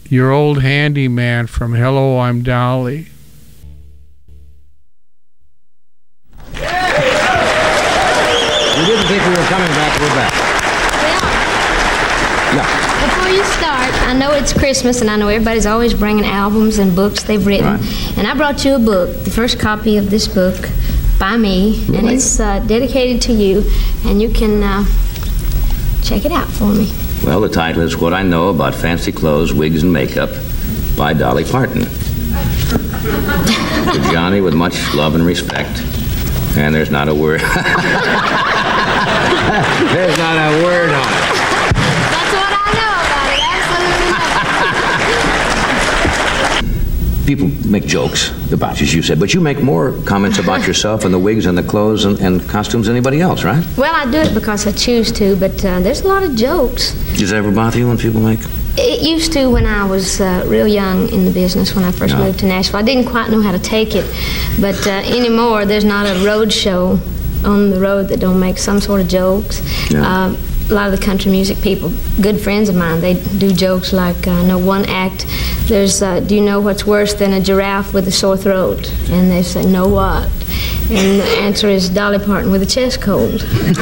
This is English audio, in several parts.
your old handyman from Hello, I'm Dolly. We didn't think we were coming back. We're back. Well, before you start, I know it's Christmas, and I know everybody's always bringing albums and books they've written. Right. And I brought you a book, the first copy of this book by me, and it's dedicated to you, and you can check it out for me. Well, the title is What I Know About Fancy Clothes, Wigs, and Makeup by Dolly Parton. To Johnny, with much love and respect. And there's not a word. There's not a word on it. That's what I know about it, absolutely. People make jokes about you, as you said, but you make more comments about yourself and the wigs and the clothes and costumes than anybody else, right? Well, I do it because I choose to, but there's a lot of jokes. Does that ever bother you when people make? It used to when I was real young in the business, when I first moved to Nashville. I didn't quite know how to take it, but anymore there's not a road show on the road that don't make some sort of jokes. Yeah. A lot of the country music people, good friends of mine, they do jokes like, I know one act, there's, do you know what's worse than a giraffe with a sore throat? And they say, no what? And the answer is Dolly Parton with a chest cold. Yes,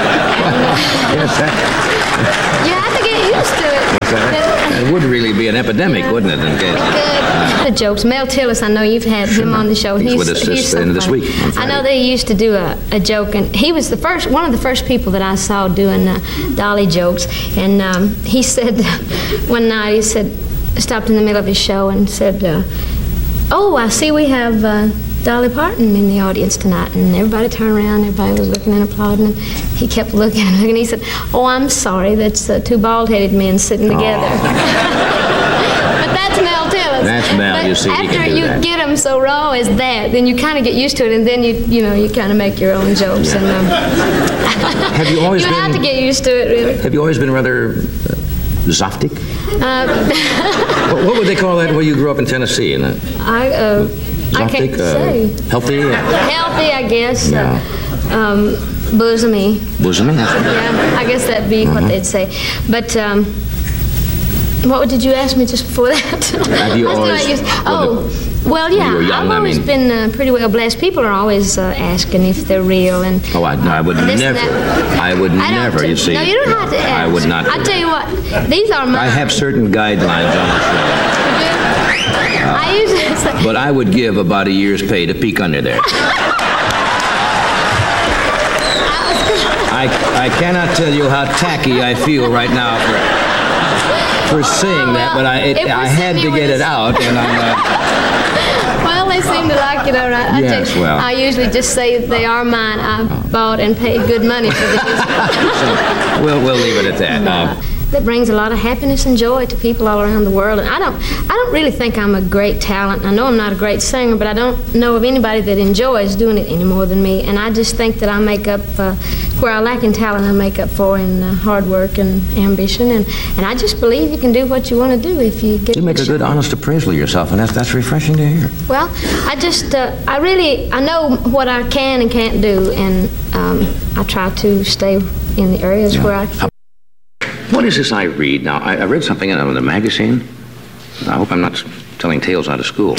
You have to get used to it. it would really be an epidemic, wouldn't it? The jokes. Mel Tillis, I know you've had him on the show. He's with us this so end of this funny. week. I know that he used to do a joke, and he was one of the first people that I saw doing Dolly jokes. And he said one night, he stopped in the middle of his show and said, "Oh, I see we have Dolly Parton in the audience tonight." And everybody turned around, everybody was looking and applauding, and he kept looking and looking. He said, "Oh, I'm sorry, that's two bald-headed men sitting together." But that's Mel Tillis. That's Mel, but you see, after you get them so raw as that, then you kind of get used to it, and then you kind of make your own jokes. And Have you always you been? have to get used to it, really. Have you always been rather zoftic? What would they call that where you grew up in Tennessee? I can't say. Healthy? Healthy, I guess. Yeah. Bosomy. Bosomy? Yeah, I guess that'd be what they'd say. But what did you ask me just before that? Have you always? Well, yeah. When you were young, I've always been pretty well blessed. People are always asking if they're real, and Oh, I would never. I would never. You see. No, you don't have to ask. I would not. I tell you what, these are mine. I have certain guidelines on the show. I usually say, But I would give about a year's pay to peek under there. I cannot tell you how tacky I feel right now for saying that, but I had to get it out, and I'm. Well, they seem to like it, all right. Yes, well. I usually just say they are mine. I bought and paid good money for these. So we'll leave it at that. That brings a lot of happiness and joy to people all around the world. And I don't really think I'm a great talent. I know I'm not a great singer, but I don't know of anybody that enjoys doing it any more than me. And I just think that I make up where I lack in talent. I make up for in hard work and ambition. And I just believe you can do what you want to do if you get. You make a good, honest appraisal of yourself, and that's refreshing to hear. Well, I just I know what I can and can't do, and I try to stay in the areas where I can. What is this I read? Now, I read something in a magazine. I hope I'm not telling tales out of school.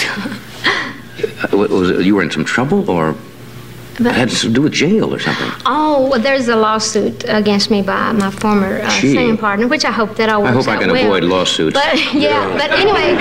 You were in some trouble, or it had to do with jail or something? Oh, well, there's a lawsuit against me by my former singing partner, which I hope that all works out well. I hope I can avoid lawsuits. But, yeah, but anyway,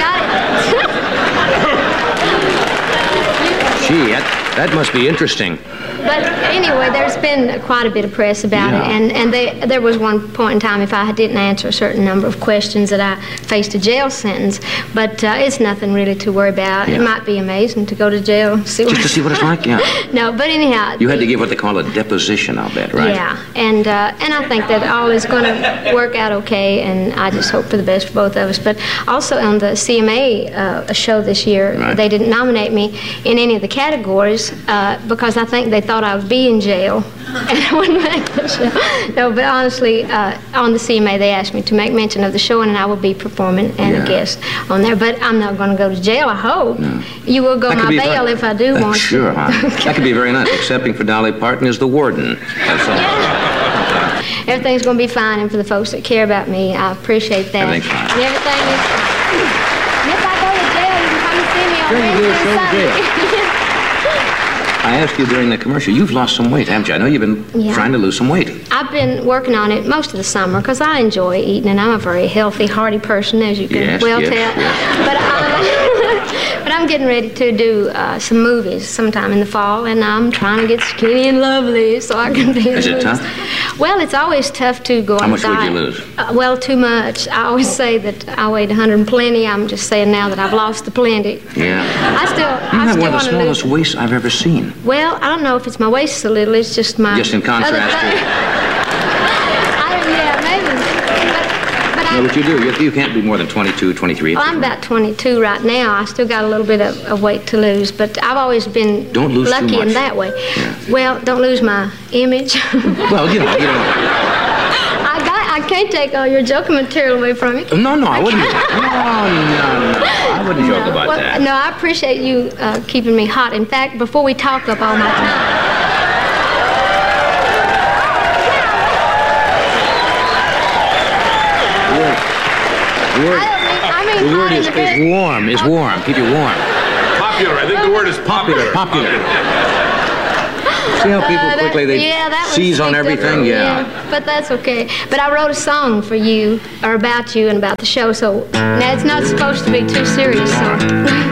Gee, that must be interesting. But anyway, there's been quite a bit of press about it, and there was one point in time if I didn't answer a certain number of questions that I faced a jail sentence. But it's nothing really to worry about. Yeah. It might be amazing to go to jail, just to see what it's like. Yeah. No, but anyhow. You had to give what they call a deposition, I'll bet, right? Yeah, and I think that all is going to work out okay, and I just hope for the best for both of us. But also on the CMA show this year, they didn't nominate me in any of the categories because I think they thought I would be in jail and I wouldn't make the show. No, but honestly, on the CMA they asked me to make mention of the show, and I will be performing and a guest on there. But I'm not going to go to jail, I hope. No. You will go my bail if I do want sure, to. Sure, that could be very nice. Excepting for Dolly Parton is the warden. Everything's going to be fine, and for the folks that care about me, I appreciate that. Everything's fine. Everything is fine. And if I go to jail, you can come and see me on Sure you do, Wednesday and so Sunday. I asked you during the commercial, you've lost some weight, haven't you? I know you've been trying to lose some weight. I've been working on it most of the summer because I enjoy eating, and I'm a very healthy, hearty person, as you can tell. But I'm getting ready to do some movies sometime in the fall, and I'm trying to get skinny and lovely so I can be in Is it movies. tough? Well, it's always tough to go on a diet. How much would you lose? Well, too much. I always say that I weighed 100 and plenty. I'm just saying now that I've lost the plenty. Yeah. I still You have one of the smallest waists I've ever seen. Well, I don't know if it's my waist a little. It's just my. Just in contrast to. Yeah, maybe. But No, but you do. You can't be more than 22, 23. Well, I'm about 22 right now. I still got a little bit of weight to lose, but I've always been Don't lose too lucky in much. that way. Yeah. Well, don't lose my image. Well, you know. I can't take all your joking material away from you. No, I wouldn't. No. I wouldn't joke about that. No, I appreciate you keeping me hot. In fact, before we talk up all my time. The word is warm. It's warm. Keep you warm. Popular. I think the word is popular. Popular. See how people quickly they seize on everything? Yeah. But that's okay. But I wrote a song for you, or about you and about the show, so now it's not supposed to be too serious. So.